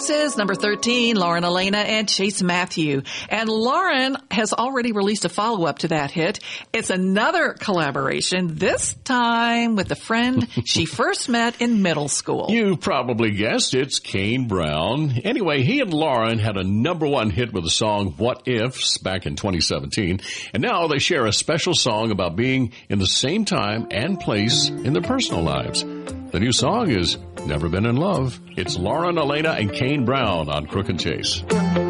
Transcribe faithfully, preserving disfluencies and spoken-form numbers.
This is number thirteen, Lauren Elena and Chase Matthew. And Lauren has already released a follow-up to that hit. It's another collaboration, this time with a friend she first met in middle school. You probably guessed it's Kane Brown. Anyway, he and Lauren had a number one hit with the song What Ifs back in twenty seventeen. And now they share a special song about being in the same time and place in their personal lives. The new song is Never Been in Love. It's Lauren Elena and Kane Brown on Crook and Chase.